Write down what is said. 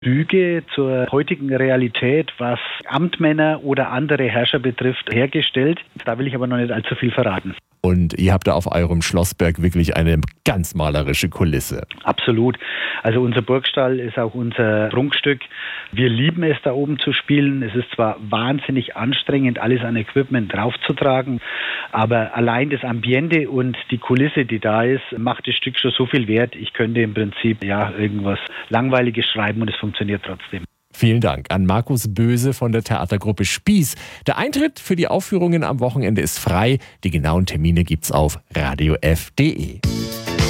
Lüge zur heutigen Realität, was Amtmänner oder andere Herrscher betrifft, hergestellt. Da will ich aber noch nicht allzu viel verraten. Und ihr habt da auf eurem Schlossberg wirklich eine ganz malerische Kulisse. Absolut. Also unser Burgstall ist auch unser Prunkstück. Wir lieben es, da oben zu spielen. Es ist zwar wahnsinnig anstrengend, alles an Equipment draufzutragen, aber allein das Ambiente und die Kulisse, die da ist, macht das Stück schon so viel wert. Ich könnte im Prinzip irgendwas Langweiliges schreiben und es funktioniert trotzdem. Vielen Dank an Markus Böse von der Theatergruppe Spieß. Der Eintritt für die Aufführungen am Wochenende ist frei. Die genauen Termine gibt's auf radiof.de.